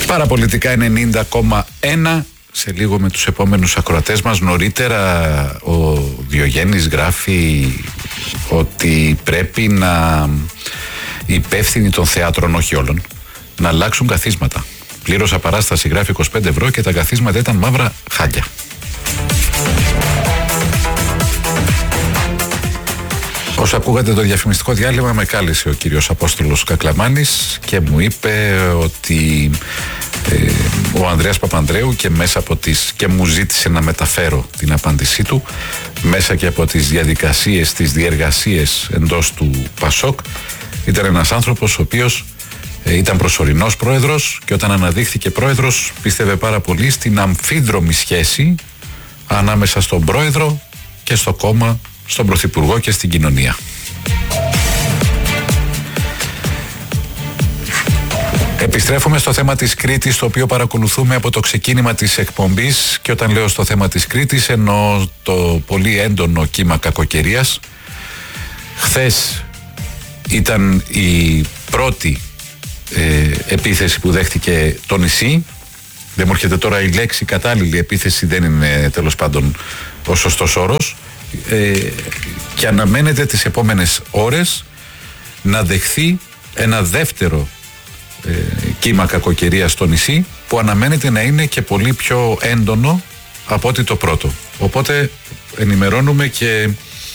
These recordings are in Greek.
Παραπολιτικά 90,1. Σε λίγο με τους επόμενους ακροατές μας. Νωρίτερα ο Διογέννης γράφει ότι πρέπει να οι υπεύθυνοι των θεάτρων, όχι όλων, να αλλάξουν καθίσματα. Πλήρωσα παράσταση, γράφει 25 ευρώ και τα καθίσματα ήταν μαύρα χάλια. Όσο ακούγατε το διαφημιστικό διάλειμμα, με κάλεσε ο κύριος Απόστολος Κακλαμάνης και μου είπε ότι ο Ανδρέας Παπανδρέου και μου ζήτησε να μεταφέρω την απάντησή του μέσα και από τις διαδικασίες, τις διεργασίες εντός του ΠΑΣΟΚ. Ήταν ένας άνθρωπος ο οποίος ήταν προσωρινός πρόεδρος και όταν αναδείχθηκε πρόεδρος πίστευε πάρα πολύ στην αμφίδρομη σχέση ανάμεσα στον πρόεδρο και στο κόμμα, στον πρωθυπουργό και στην κοινωνία. Επιστρέφουμε στο θέμα της Κρήτης, το οποίο παρακολουθούμε από το ξεκίνημα της εκπομπής, και όταν λέω στο θέμα της Κρήτης εννοώ το πολύ έντονο κύμα κακοκαιρίας. Χθες ήταν η πρώτη επίθεση που δέχτηκε το νησί. Δεν μου έρχεται τώρα η λέξη κατάλληλη, επίθεση δεν είναι τέλος πάντων ο σωστός όρος, και αναμένεται τις επόμενες ώρες να δεχθεί ένα δεύτερο κύμα κακοκαιρίας στο νησί, που αναμένεται να είναι και πολύ πιο έντονο από ότι το πρώτο. Οπότε ενημερώνουμε και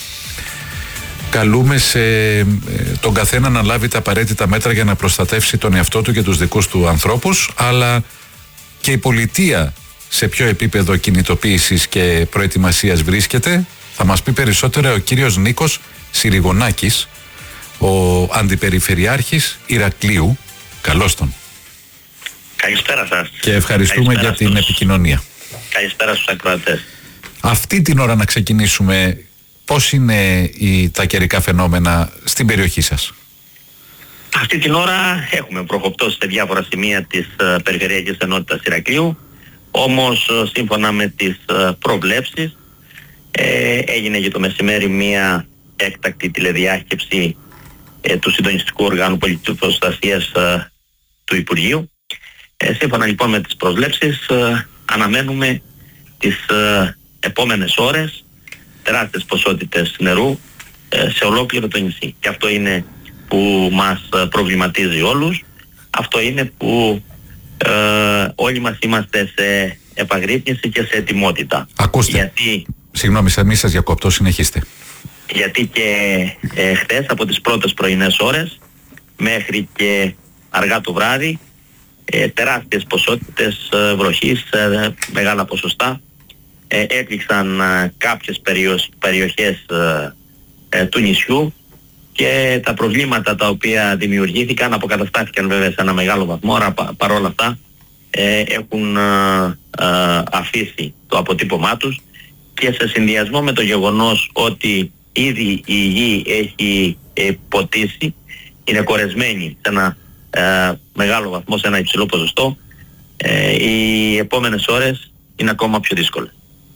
καλούμε τον καθένα να λάβει τα απαραίτητα μέτρα για να προστατεύσει τον εαυτό του και τους δικούς του ανθρώπους, αλλά και η πολιτεία σε ποιο επίπεδο κινητοποίησης και προετοιμασίας βρίσκεται. Θα μας πει περισσότερα ο κύριος Νίκος Συριγωνάκης, ο Αντιπεριφερειάρχης Ηρακλείου. Καλώς τον. Καλησπέρα σας. Και ευχαριστούμε για την επικοινωνία. Καλησπέρα στους ακροατές. Αυτή την ώρα να ξεκινήσουμε, πώς είναι τα καιρικά φαινόμενα στην περιοχή σας? Αυτή την ώρα έχουμε προκοπτώσει σε διάφορα σημεία της Περιφερειακής Ενότητας Ηρακλείου, όμως σύμφωνα με τις προβλέψεις έγινε για το μεσημέρι μία έκτακτη τηλεδιάσκεψη του Συντονιστικού Οργάνου Πολιτικής Προστασίας του Υπουργείου. Σύμφωνα λοιπόν με τις προβλέψεις αναμένουμε τις επόμενες ώρες τεράστιες ποσότητες νερού σε ολόκληρο το νησί. Και αυτό είναι που μας προβληματίζει όλους. Αυτό είναι που όλοι μας είμαστε σε επαγρύπνηση και σε ετοιμότητα. Ακούστε, συγγνώμη, μη σας διακόπτω, συνεχίστε. Γιατί και χθες από τις πρώτες πρωινές ώρες μέχρι και αργά το βράδυ τεράστιες ποσότητες βροχής, μεγάλα ποσοστά έπληξαν κάποιες περιοχές του νησιού, και τα προβλήματα τα οποία δημιουργήθηκαν αποκαταστάθηκαν βέβαια σε ένα μεγάλο βαθμό. Παρόλα αυτά έχουν αφήσει το αποτύπωμά τους, και σε συνδυασμό με το γεγονός ότι ήδη η γη έχει ποτίσει, είναι κορεσμένη σε ένα μεγάλο βαθμό, σε ένα υψηλό ποσοστό, οι επόμενες ώρες είναι ακόμα πιο δύσκολες.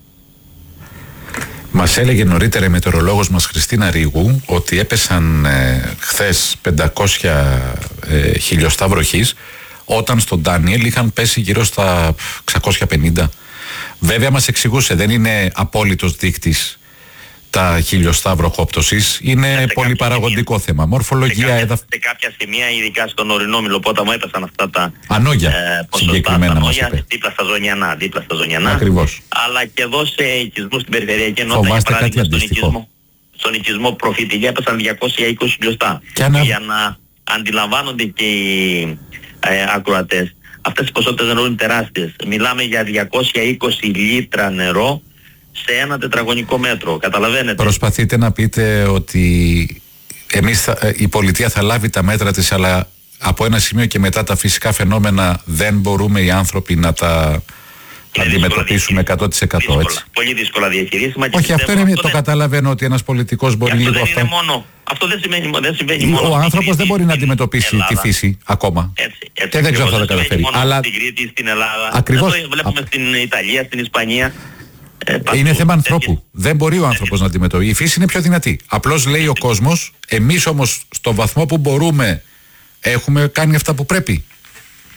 Μας έλεγε νωρίτερα η μετεωρολόγος μας Χριστίνα Ρίγου ότι έπεσαν χθες 500 χιλιοστά βροχής, όταν στον Ντάνιελ είχαν πέσει γύρω στα 650. Βέβαια μας εξηγούσε, δεν είναι απόλυτος δείκτης τα χιλιοστά βροχόπτωσης, είναι πολυπαραγωγικό θέμα. Μορφολογία, σε κάποια σημεία, ειδικά στον ορεινό Μιλοπόταμο, έπεσαν αυτά τα ανόγια, συγκεκριμένα μας είπε. Δίπλα στα Ζωνιανά. Ακριβώς. Αλλά και εδώ σε οικισμούς στην Περιφερειακή Ενότητα, για παράδειγμα στον οικισμό Προφητηλιά έπεσαν 220 χιλιοστά. Για να αντιλαμβάνονται και οι ακροατές, αυτές οι ποσότητες νερού είναι τεράστιες. Μιλάμε για 220 λίτρα νερό σε ένα τετραγωνικό μέτρο. Καταλαβαίνετε. Προσπαθείτε να πείτε ότι η πολιτεία θα λάβει τα μέτρα της, αλλά από ένα σημείο και μετά τα φυσικά φαινόμενα δεν μπορούμε οι άνθρωποι να τα αντιμετωπίσουμε 100%. Έτσι. Πολύ δύσκολα διαχειρίσιμα. Όχι, αυτό είναι, το καταλαβαίνω ότι ένας πολιτικός μπορεί λίγο αυτό. Αυτό δεν συμβαίνει μόνο. Ο άνθρωπος δεν μπορεί να αντιμετωπίσει τη φύση ακόμα. Έτσι. Και δεν ξέρω αν θα τα καταφέρει. Αλλά στην Κρήτη, στην Ελλάδα. Ακριβώς. Εδώ βλέπουμε στην Ιταλία, στην Ισπανία. Είναι θέμα ανθρώπου. Δεν μπορεί ο άνθρωπος να αντιμετωπίσει. Η φύση είναι πιο δυνατή. Απλώς λέει ο κόσμος, εμείς όμως στο βαθμό που μπορούμε έχουμε κάνει αυτά που πρέπει.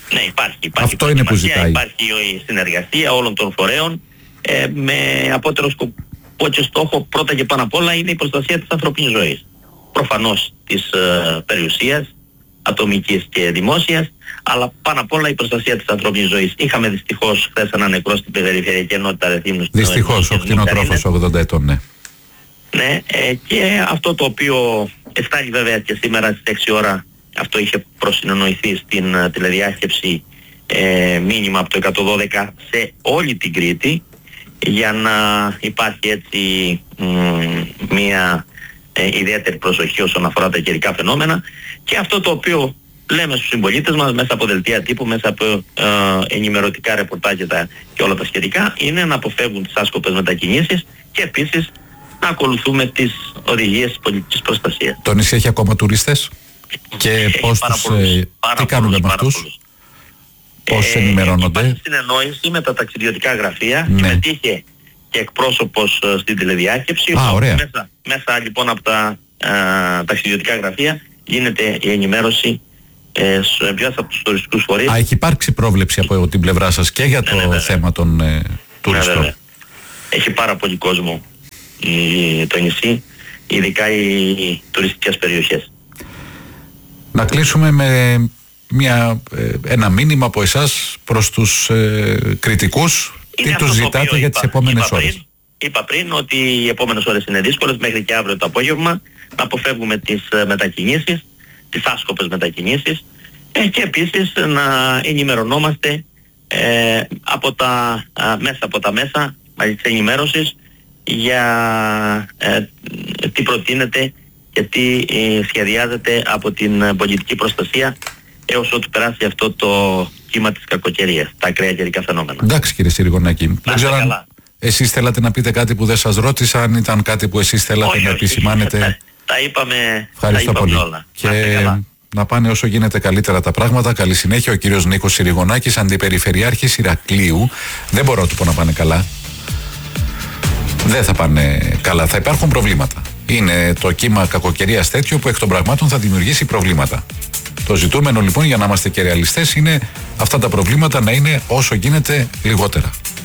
Ναι, υπάρχει Αυτό είναι που ζητάει. Υπάρχει η συνεργασία όλων των φορέων με απότερο σκοπό και στόχο πρώτα και πάνω απ' όλα είναι η προστασία της ανθρωπίνης ζωής. Προφανώς της περιουσίας, ατομικής και δημόσιας, αλλά πάνω απ' όλα η προστασία της ανθρώπινης ζωής. Είχαμε δυστυχώς χθες ένα νεκρό στην Περιφερειακή Ενότητα Ρεθύμνου. Δυστυχώς, ο κτηνοτρόφος 80 ετών, ναι. Ναι, και αυτό το οποίο φτάνει βέβαια και σήμερα στις 6 ώρα, αυτό είχε προσυνοηθεί στην τηλεδιάσκεψη μήνυμα από το 112 σε όλη την Κρήτη, για να υπάρχει έτσι μια ιδιαίτερη προσοχή όσον αφορά τα καιρικά φαινόμενα, και αυτό το οποίο λέμε στους συμπολίτες μας μέσα από δελτία τύπου, μέσα από ενημερωτικά ρεπορτάζια και όλα τα σχετικά, είναι να αποφεύγουν τις άσκοπες μετακινήσεις και επίσης να ακολουθούμε τις οδηγίες της πολιτικής προστασίας. Το νησί έχει ακόμα τουρίστες και πώς τι κάνουμε με αυτούς, πώς ενημερώνονται? Υπάρχει συνεννόηση με τα ταξιδιωτικά γραφεία, συμμετείχε και εκπρόσωπος στην τηλεδιάσκεψη. Μέσα λοιπόν από τα ταξιδιωτικά γραφεία γίνεται η ενημέρωση από τους τουριστικούς φορείς. Έχει υπάρξει πρόβλεψη από την πλευρά σας και για το θέμα των τουριστών? Έχει πάρα πολύ κόσμο το νησί, ειδικά οι τουριστικές περιοχές. Να κλείσουμε με ένα μήνυμα από εσάς προς τους κριτικούς. Τι τους ζητάτε για τις επόμενες ώρες? Είπα πριν ότι οι επόμενες ώρες είναι δύσκολες, μέχρι και αύριο το απόγευμα να αποφεύγουμε τις μετακινήσεις, τις άσκοπες μετακινήσεις, και επίσης να ενημερωνόμαστε μέσα από τα μέσα της ενημέρωσης για τι προτείνεται και τι σχεδιάζεται από την πολιτική προστασία έως ότου περάσει αυτό το κύμα της κακοκαιρίας, τα ακραία καιρικά φαινόμενα. Εντάξει κύριε Συριγωνάκη, δεν ξέρω αν εσείς θέλατε να πείτε κάτι που δεν σας ρώτησα, αν ήταν κάτι που εσείς θέλατε να επισημάνετε. Τα είπαμε, ευχαριστώ πολύ όλα. Και να πάνε όσο γίνεται καλύτερα τα πράγματα. Καλή συνέχεια. Ο κύριος Νίκος Συριγωνάκης, Αντιπεριφερειάρχης Ηρακλείου. Δεν μπορώ να του πω να πάνε καλά. Δεν θα πάνε καλά, θα υπάρχουν προβλήματα. Είναι το κύμα κακοκαιρίας τέτοιο που εκ των πραγμάτων θα δημιουργήσει προβλήματα. Το ζητούμενο λοιπόν, για να είμαστε και ρεαλιστές, είναι αυτά τα προβλήματα να είναι όσο γίνεται λιγότερα.